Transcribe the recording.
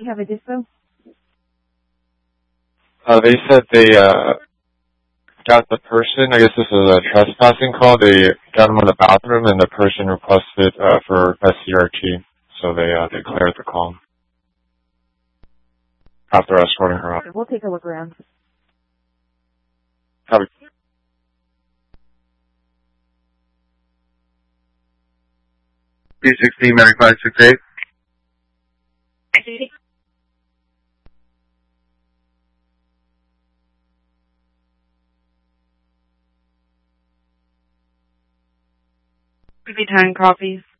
you have a dispo? They said they got the person, I guess this is a trespassing call, they got him in the bathroom and the person requested for SCRT, so they cleared the call after escorting her out. We'll take a look around. Copy. B16, Medic 568. Could be time coffee.